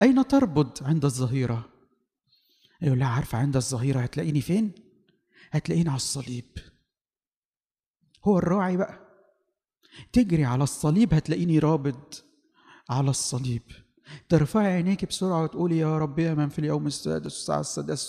أين تربض عند الظهيرة؟ يقول لها عارفة عند الظهيرة هتلاقيني فين؟ هتلاقيني على الصليب. هو الراعي بقى، تجري على الصليب هتلاقيني رابض على الصليب. ترفعي عينيك بسرعة وتقولي يا رب يا من في اليوم السادس الساعة السادسة